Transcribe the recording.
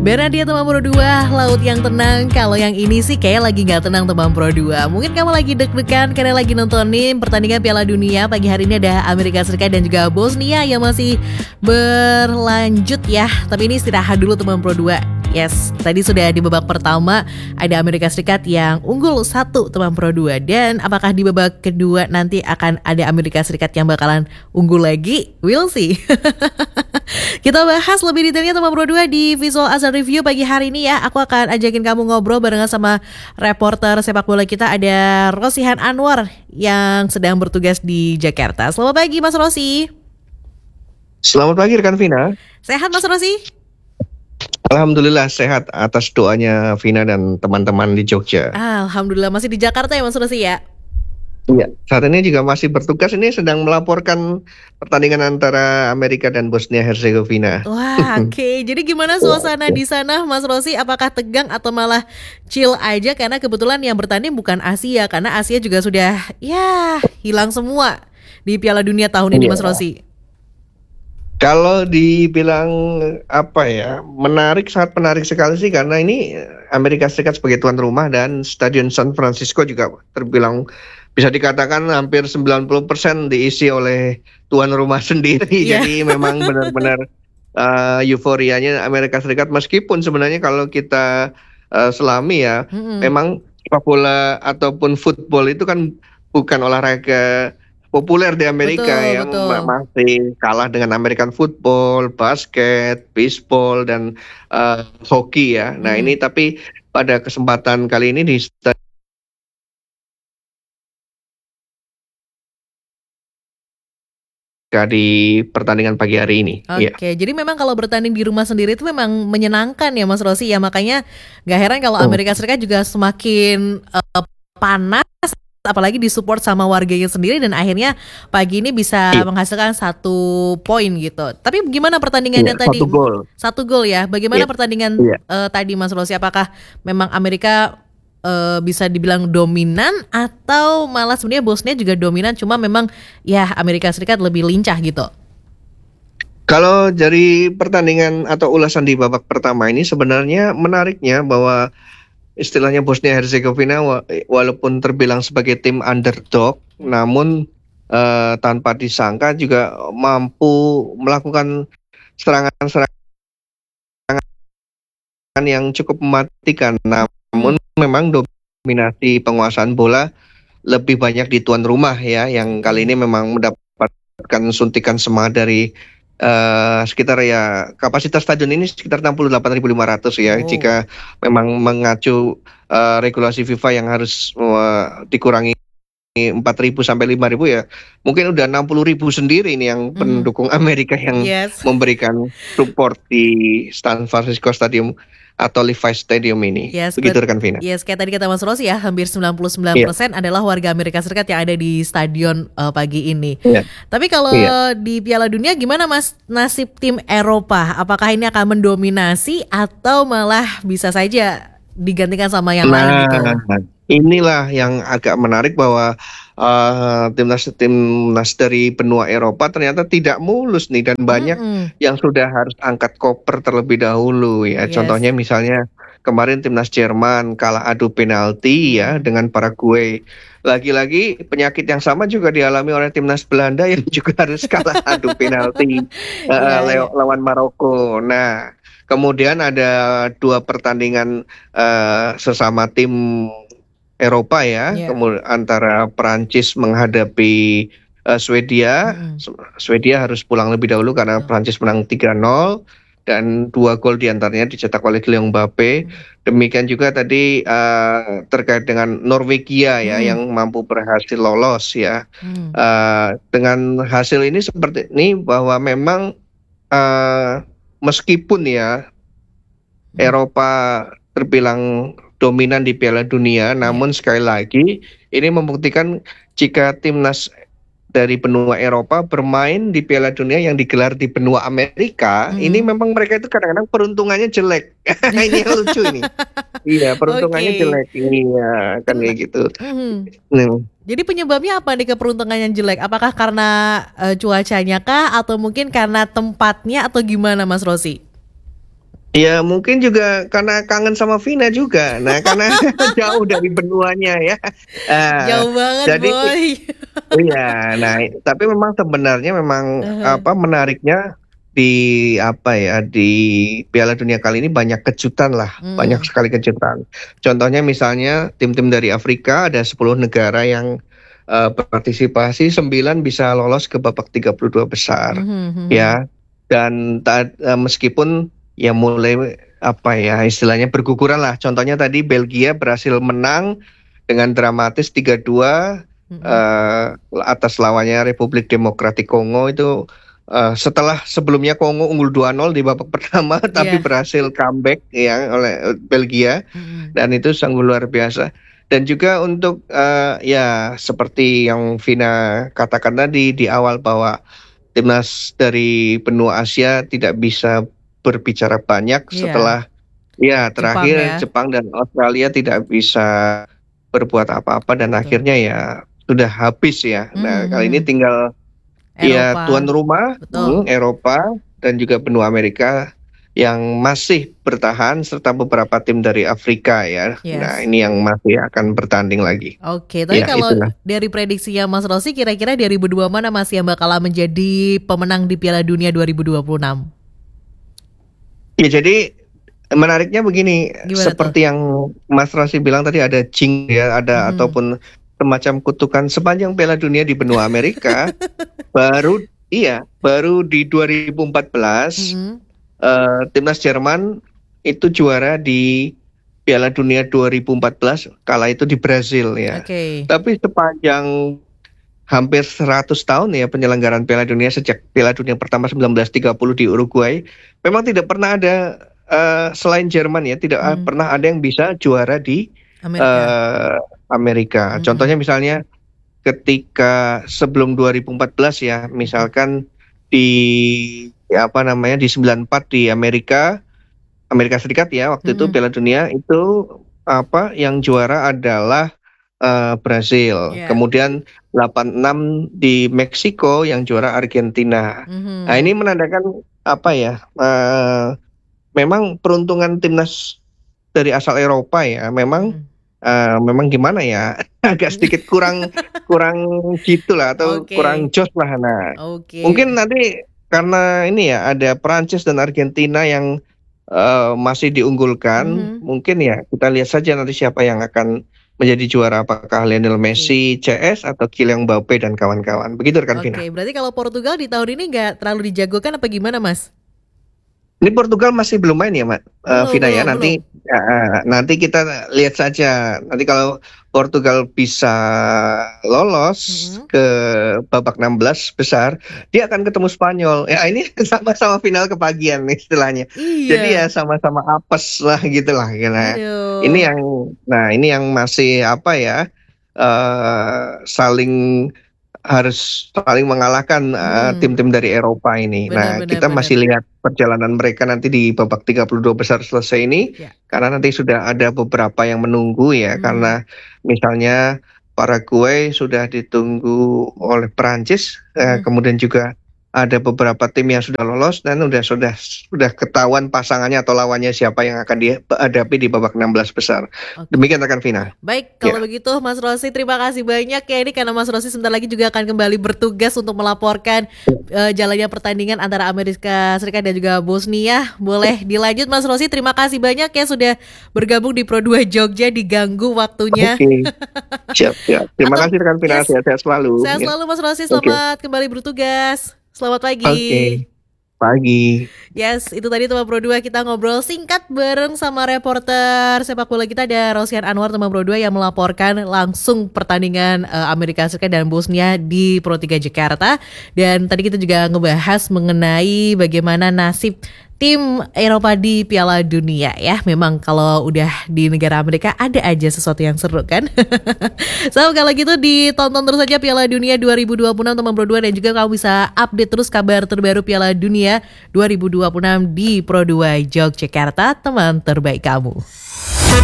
Bernardia teman Pro 2, laut yang tenang. Kalau yang ini sih kayak lagi gak tenang teman Pro 2. Mungkin kamu lagi deg-degan karena lagi nontonin pertandingan Piala Dunia. Pagi hari ini ada Amerika Serikat dan juga Bosnia yang masih berlanjut ya. Tapi ini istirahat dulu teman Pro 2. Yes, tadi sudah di babak pertama ada Amerika Serikat yang unggul 1 teman Pro 2. Dan apakah di babak kedua nanti akan ada Amerika Serikat yang bakalan unggul lagi? We'll see. Kita bahas lebih detailnya teman Pro 2 di Visual Azan Review pagi hari ini ya. Aku akan ajakin kamu ngobrol barengan sama reporter sepak bola kita. Ada Rosihan Anwar yang sedang bertugas di Jakarta. Selamat pagi Mas Rosi. Selamat pagi rekan Vina. Sehat Mas Rosi? Alhamdulillah sehat atas doanya Vina dan teman-teman di Jogja. Alhamdulillah masih di Jakarta ya Mas Rosi ya? Iya, saat ini juga masih bertugas, ini sedang melaporkan pertandingan antara Amerika dan Bosnia Herzegovina. Wah, oke. Jadi gimana suasana di sana Mas Rosi? Apakah tegang atau malah chill aja? Karena kebetulan yang bertanding bukan Asia, karena Asia juga sudah hilang semua di Piala Dunia tahun ini Mas Rosi. Kalau dibilang menarik, sangat menarik sekali sih, karena ini Amerika Serikat sebagai tuan rumah dan Stadion San Francisco juga terbilang bisa dikatakan hampir 90% diisi oleh tuan rumah sendiri. Jadi memang benar-benar euforianya Amerika Serikat, meskipun sebenarnya kalau kita selami ya, memang sepak bola ataupun football itu kan bukan olahraga populer di Amerika. Betul. Masih kalah dengan American football, basket, baseball dan hoki ya. Nah ini tapi pada kesempatan kali ini di pertandingan pagi hari ini. Oke, jadi memang kalau bertanding di rumah sendiri itu memang menyenangkan ya Mas Rosi ya, makanya gak heran kalau Amerika Serikat juga semakin panas, apalagi disupport sama warganya sendiri, dan akhirnya pagi ini bisa menghasilkan 1 poin gitu. Tapi gimana pertandingannya tadi? 1 gol ya. Bagaimana pertandingan tadi Mas Rosi? Apakah memang Amerika bisa dibilang dominan atau malah sebenarnya Bosnia juga dominan, cuma memang ya Amerika Serikat lebih lincah gitu? Kalau dari pertandingan atau ulasan di babak pertama ini, sebenarnya menariknya bahwa istilahnya Bosnia Herzegovina walaupun terbilang sebagai tim underdog, namun tanpa disangka juga mampu melakukan serangan-serangan yang cukup mematikan. Namun memang dominasi penguasaan bola lebih banyak di tuan rumah ya, yang kali ini memang mendapatkan suntikan semangat dari sekitar ya, kapasitas stadion ini sekitar 68.500 ya. Jika memang mengacu regulasi FIFA yang harus dikurangi 4.000 sampai 5.000 ya, mungkin udah 60.000 sendiri ini yang pendukung Amerika yang memberikan support di San Francisco Stadium atau Levi's Stadium ini. Begitu rekan Vina. Kayak tadi kata Mas Rosi ya, hampir 99% adalah warga Amerika Serikat yang ada di stadion pagi ini. Tapi kalau di Piala Dunia gimana Mas nasib tim Eropa? Apakah ini akan mendominasi atau malah bisa saja digantikan sama yang lain gitu? Inilah yang agak menarik bahwa timnas dari benua Eropa ternyata tidak mulus nih, dan banyak yang sudah harus angkat koper terlebih dahulu ya. Contohnya misalnya kemarin timnas Jerman kalah adu penalti ya dengan Paraguay. Lagi-lagi penyakit yang sama juga dialami oleh timnas Belanda yang juga harus kalah adu penalti lawan Maroko. Nah, kemudian ada 2 pertandingan sesama tim Eropa ya, kemudian antara Prancis menghadapi Swedia. Swedia harus pulang lebih dahulu karena Prancis menang 3-0 dan 2 gol diantaranya dicetak oleh Kylian Mbappe. Demikian juga tadi terkait dengan Norwegia ya, yang mampu berhasil lolos ya. Dengan hasil ini seperti ini, bahwa memang meskipun ya Eropa terbilang dominan di Piala Dunia, namun sekali lagi ini membuktikan jika timnas dari benua Eropa bermain di Piala Dunia yang digelar di benua Amerika, ini memang mereka itu kadang-kadang peruntungannya jelek. Ini yang lucu ini. Iya, peruntungannya jelek. Iya, kan kayak gitu. Jadi penyebabnya apa nih keperuntungannya jelek? Apakah karena cuacanya kah, atau mungkin karena tempatnya, atau gimana Mas Rosi? Ya mungkin juga karena kangen sama Vina juga. Nah karena jauh dari benuanya ya. Jauh banget, Jadi Boy. iya, nah tapi memang sebenarnya memang Uh-huh. menariknya di di Piala Dunia kali ini banyak kejutan lah, banyak Hmm. sekali kejutan. Contohnya misalnya tim-tim dari Afrika ada 10 negara yang berpartisipasi, 9 bisa lolos ke babak 32 besar. Mhm, mhm. Ya. Dan meskipun ya mulai istilahnya berguguran lah. Contohnya tadi Belgia berhasil menang dengan dramatis 3-2 Mhm. eh, atas lawannya Republik Demokratik Kongo itu, setelah sebelumnya Kongo unggul 2-0 di babak pertama tapi Iya. berhasil comeback ya oleh Belgia, Mhm. dan itu sungguh luar biasa. Dan juga untuk ya seperti yang Vina katakan tadi di awal bahwa timnas dari benua Asia tidak bisa berbicara banyak Iya. setelah ya Jepang terakhir ya. Jepang dan Australia tidak bisa berbuat apa-apa dan Betul. akhirnya ya sudah habis ya. Nah, Mhm, kali ini mhm. tinggal ya tuan Eropa. rumah, Betul. Eropa dan juga benua Amerika yang masih bertahan serta beberapa tim dari Afrika ya. Nah, Yes. ini yang masih akan bertanding lagi. Oke, tapi Ya, kalau itulah. dari prediksinya Mas Rossi, kira-kira 2002 mana Mas yang bakalan menjadi pemenang di Piala Dunia 2026? Ya, jadi menariknya begini, Gimana tuh? seperti yang Mas Rossi bilang tadi ada jinx ya, ada Mhm. ataupun semacam kutukan sepanjang Piala Dunia di benua Amerika. Baru baru di 2014 Mhm. timnas Jerman itu juara di Piala Dunia 2014 kala itu di Brazil ya. Oke. Tapi sepanjang hampir 100 tahun ya penyelenggaraan Piala Dunia sejak Piala Dunia pertama 1930 di Uruguay, memang tidak pernah ada selain Jerman ya, tidak Mhm. pernah ada yang bisa juara di Amerika. eh, Amerika. Mhm. Contohnya misalnya ketika sebelum 2014 ya, Mhm. misalkan di di 94 di Amerika Serikat ya, waktu itu Mhm. Piala Dunia itu yang juara adalah Brasil. Ya. Kemudian 86 di Meksiko yang juara Argentina. Nah, Mhm. ini menandakan memang peruntungan timnas dari asal Eropa ya, memang Mhm. memang gimana ya, agak sedikit kurang kurang gitulah atau kurang Oke. jos lah. Nah, Oke. mungkin nanti karena ini ya ada Prancis dan Argentina yang masih diunggulkan, Mhm. mungkin ya kita lihat saja nanti siapa yang akan menjadi juara, apakah Lionel Oke. Messi CS atau Kylian Mbappe dan kawan-kawan. Begitu rekan Oke, Vina. berarti kalau Portugal di tahun ini nggak terlalu dijagokan apa gimana, Mas? Ini Portugal masih belum main ya, Belum, Vina ya. belum, belum. Nanti kita lihat saja. Nanti kalau Portugal bisa lolos Mhm. ke babak 16 besar, Ya. dia akan ketemu Spanyol. Ya ini sama-sama final kepagian nih istilahnya. Jadi ya Iya. sama-sama apes lah gitulah. Nah, ini Aduh. yang ini yang masih saling harus saling mengalahkan Mhm. tim-tim dari Eropa ini. Benar, Nah, benar, kita benar. masih lihat perjalanan mereka nanti di babak 32 besar selesai ini, Ya. karena nanti sudah ada beberapa yang menunggu ya, Mhm. karena misalnya Paraguay sudah ditunggu oleh Perancis, Mhm. kemudian juga ada beberapa tim yang sudah lolos dan sudah ketahuan pasangannya atau lawannya siapa yang akan dihadapi di babak 16 besar. Oke. Demikian rekan Vina. Baik, kalau Ya. begitu Mas Rossi terima kasih banyak ya, ini karena Mas Rossi sebentar lagi juga akan kembali bertugas untuk melaporkan jalannya pertandingan antara Amerika Serikat dan juga Bosnia. Boleh dilanjut Mas Rossi, terima kasih banyak ya sudah bergabung di Pro 2 Jogja, diganggu waktunya. Oke. Siap, siap. Terima Atau kasih rekan Vina, yes, sehat-sehat selalu. sehat Ya. selalu Mas Rossi, Oke, selamat kembali bertugas. Selamat pagi. oke. Pagi. Yes, itu tadi teman Pro 2 kita ngobrol singkat bareng sama reporter sepak bola kita ada Rosian Anwar teman Pro 2 yang melaporkan langsung pertandingan Amerika Serikat dan Bosnia di Pro 3 Jakarta. Dan tadi kita juga ngebahas mengenai bagaimana nasib tim Eropa di Piala Dunia ya. Memang kalau udah di negara Amerika ada aja sesuatu yang seru kan. So kalau gitu ditonton terus aja Piala Dunia 2026 teman Pro 2 dan juga kamu bisa update terus kabar terbaru Piala Dunia 2026 di Pro 2 Yogyakarta, teman terbaik kamu.